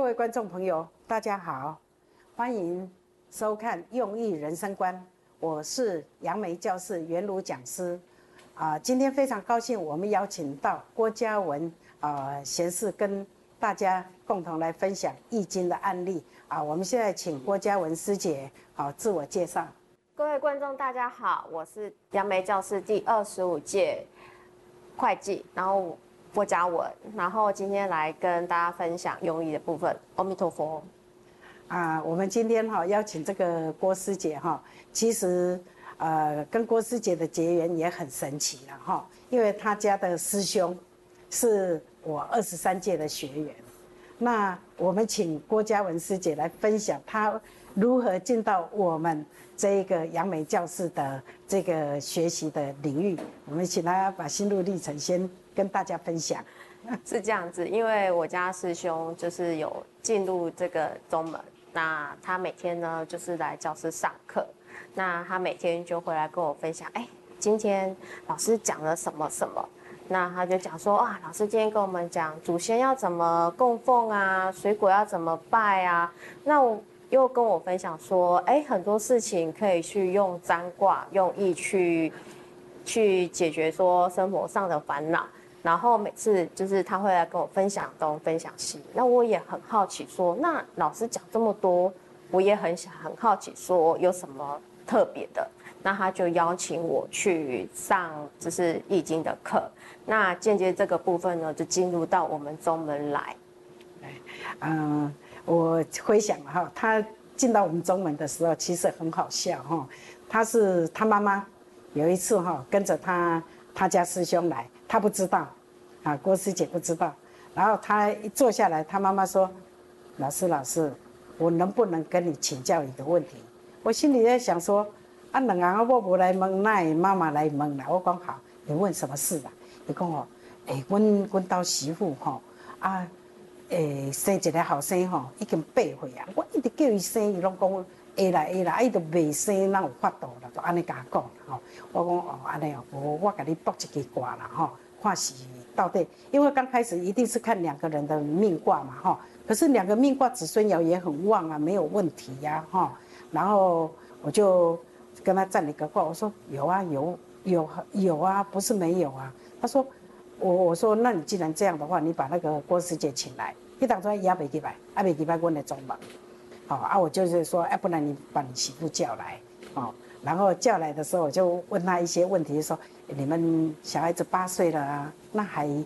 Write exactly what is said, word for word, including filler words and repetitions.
位观众朋友，大家好，欢迎收看《用益人生观》，我是杨梅教室袁如讲师。啊、呃，今天非常高兴，我们邀请到郭嘉文啊、呃、贤士跟大家共同来分享《易经》的案例啊、呃。我们现在请郭嘉文师姐好、呃、自我介绍。 各位观众，大家好，我是杨梅教室第二十五届会计，然后郭嘉文，然后今天来跟大家分享用益的部分。阿弥陀佛。 啊，我们今天哈、哦、邀请这个郭师姐哈、哦，其实呃跟郭师姐的结缘也很神奇了哈、哦，因为她家的师兄是我二十三届的学员。那我们请郭嘉文师姐来分享她如何进到我们这个杨梅教室的这个学习的领域。我们请她把心路历程先跟大家分享。 是这样子，因为我家师兄就是有进入这个宗门，那他每天呢就是来教室上课，那他每天就回来跟我分享，哎，今天老师讲了什么什么。那他就讲说啊，老师今天跟我们讲祖先要怎么供奉啊，水果要怎么拜啊。那我又跟我分享说，哎，很多事情可以去用占卦、用易去去解决说生活上的烦恼。然后每次就是他会来跟我分享东分享西，那我也很好奇说，那老师讲这么多，我也很想很好奇说有什么特别的。那他就邀请我去上就是易经的课，那间接这个部分呢，就进入到我们宗门来。 嗯、呃，我回想了哈，他进到我们宗门的时候，其实很好笑哈。他是他妈妈有一次哈跟着他他家师兄来，他不知道啊，郭师姐不知道。然后他一坐下来，他妈妈说：“老师老师，我能不能跟你请教一个问题？”我心里在想说。啊，两个我无来问，那妈妈来问啦。我讲好，你问什么事啦？伊讲哦，诶、欸，阮阮家媳妇吼，啊，诶、欸，生一个后生吼，已经八岁啊。我一直叫伊生，伊拢讲会啦会啦，啊，伊都未生，哪有法度啦？就安尼甲我讲吼。我讲哦，安尼哦，无我甲你卜一个卦啦吼，看是到底，因为刚开始一定是看两个人的命卦嘛吼。可是两个命卦子孙爻也很旺啊，没有问题呀、啊、吼。然后我就。跟他站了一个卦，我说有啊有有有啊，不是没有啊。他说我我说那你既然这样的话，你把那个郭师姐请来，你当初也没去来，啊没去来，我来装忙。好啊，我就是说，哎，不然你把你媳妇叫来，哦，然后叫来的时候，我就问他一些问题，说你们小孩子八岁了啊，那还